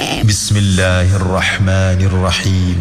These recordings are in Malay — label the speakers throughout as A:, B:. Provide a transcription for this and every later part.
A: Bismillahirrahmanirrahim.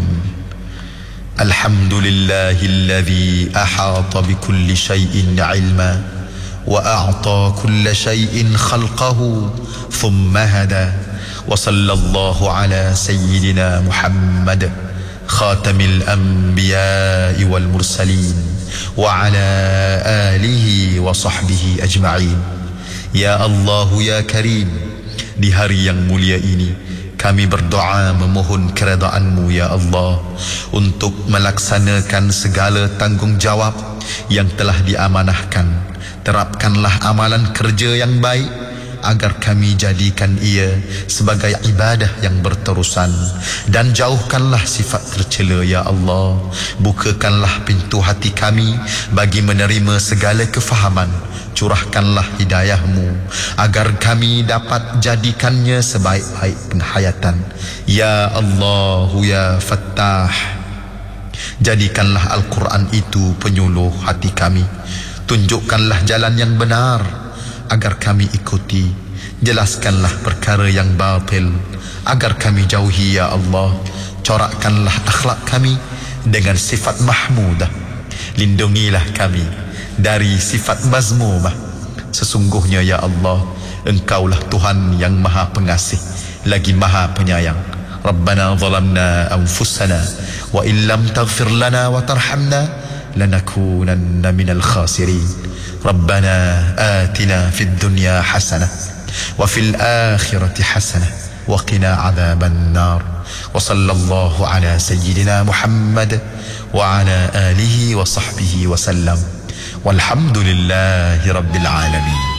A: Alhamdulillahilladzi ahata bikulli syai'in ilma wa a'ta kulla syai'in khalqahu thumma hada wa sallallahu ala sayyidina Muhammad khatamil anbiya'i wal mursalin wa ala alihi wa sahbihi ajma'in. Ya Allah ya Karim, di hari yang mulia ini kami berdoa memohon keredaan-Mu ya Allah untuk melaksanakan segala tanggungjawab yang telah diamanahkan. Terapkanlah amalan kerja yang baik agar kami jadikan ia sebagai ibadah yang berterusan, dan jauhkanlah sifat tercela ya Allah. Bukakanlah pintu hati kami bagi menerima segala kefahaman. Curahkanlah hidayah-Mu agar kami dapat jadikannya sebaik-baik penghayatan. Ya Allah ya Fattah, jadikanlah Al-Quran itu penyuluh hati kami. Tunjukkanlah jalan yang benar agar kami ikuti. Jelaskanlah perkara yang batil agar kami jauhi ya Allah. Corakkanlah akhlak kami dengan sifat mahmudah. Lindungilah kami dari sifat mazmumah. Sesungguhnya ya Allah, Engkaulah Tuhan yang maha pengasih lagi maha penyayang. Rabbana zalamna anfusana wa illam taghfir lana wa tarhamna lanakunanna minal khasirin. Rabbana atina fid dunya hasanah wa fil akhirati hasanah wa qina adzaban nar. Wa sallallahu ala sayyidina Muhammad wa ala alihi wa sahbihi wa sallam. Walhamdulillahi rabbil alamin.